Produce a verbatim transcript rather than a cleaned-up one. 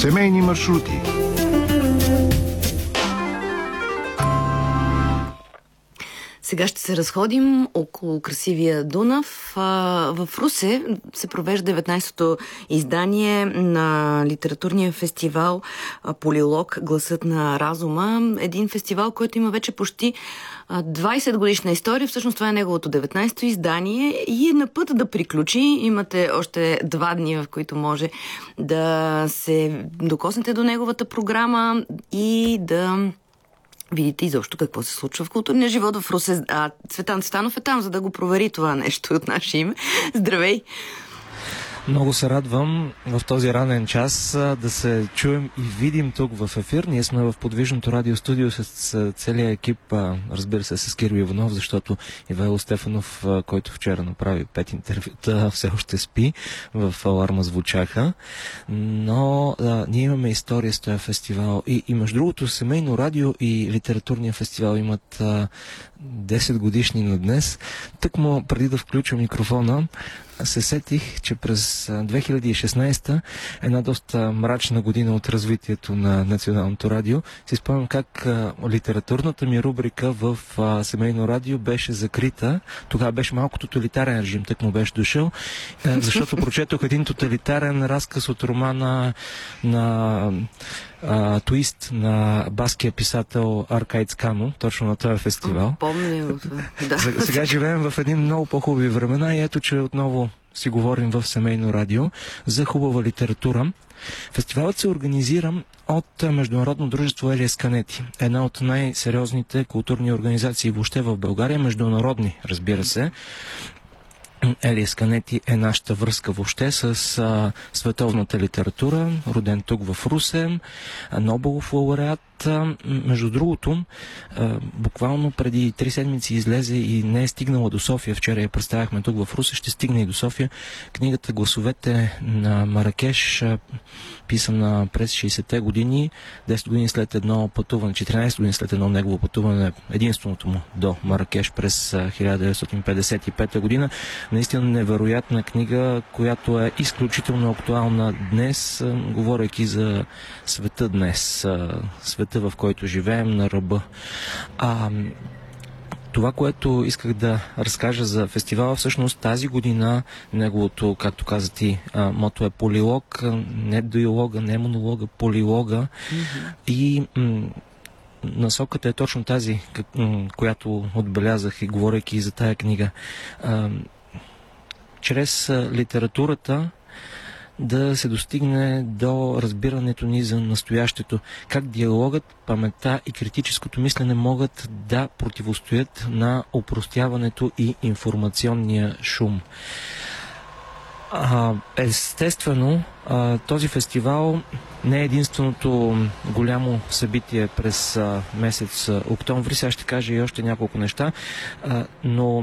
Семейни маршрути. Сега ще се разходим около красивия Дунав. В Русе се провежда деветнайсетото издание на литературния фестивал Полилог, гласът на разума. Един фестивал, който има вече почти двайсет годишна история. Всъщност това е неговото деветнайсето издание и е на път да приключи. Имате още два дни, в които може да се докоснете до неговата програма и да видите изобщо какво се случва в културния живот в Русе. А Цветан Цветанов е там, за да го провери това нещо от наше име. Здравей! Много се радвам в този ранен час да се чуем и видим тук в ефир. Ние сме в подвижното радиостудио с целия екип, разбира се, с Кирил Иванов, защото Ивайло Стефанов, който вчера направи пет интервюта, все още спи, в аларма звучаха. Но да, ние имаме история с този фестивал. И, и между другото, Семейно радио и литературния фестивал имат а, десет годишни на днес. Тъкмо преди да включа микрофона, се сетих, че през две хиляди и шестнайсета, една доста мрачна година от развитието на Националното радио, си спомням как а, литературната ми рубрика в а, Семейно радио беше закрита. Тогава беше малко тоталитарен режим, тък му беше дошъл, а, защото прочетох един тоталитарен разказ от романа на Uh, Туист на баския писател Аркайц Кано, точно на този фестивал. Помня. Да. Сега живеем в едни много по-хубави времена и ето, че отново си говорим в Семейно радио за хубава литература. Фестивалът се организира от Международно дружество Елиас Канети, една от най-сериозните културни организации въобще в България, международни, разбира се. Елиас Канети е нашата връзка въобще с а, световната литература, роден тук в Русе, Нобелов лауреат. Между другото, а, буквално преди три седмици излезе и не е стигнала до София. Вчера я представяхме тук в Русе, ще стигне и до София. Книгата "Гласовете на Маракеш", писана през шейсетте години, десет години след едно пътуване, четиринайсет години след едно негово пътуване, единственото му до Маракеш през хиляда деветстотин петдесет и пета година. Наистина невероятна книга, която е изключително актуална днес, говорейки за света днес, света, в който живеем, на ръба. А, това, което исках да разкажа за фестивала, всъщност тази година неговото, както каза ти, мото е полилог, не диалога, не монолога, полилога. Mm-hmm. И м- насоката е точно тази, която отбелязах и говорейки за тая книга. А, чрез литературата да се достигне до разбирането ни за настоящето. Как диалогът, паметта и критическото мислене могат да противостоят на опростяването и информационния шум. А, естествено, а, този фестивал не е единственото голямо събитие през а, месец а, октомври. Сега ще кажа и още няколко неща, а, но